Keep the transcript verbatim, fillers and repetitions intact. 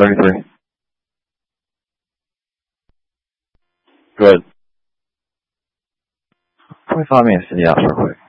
thirty-three. Good.会发明斯里亚社会。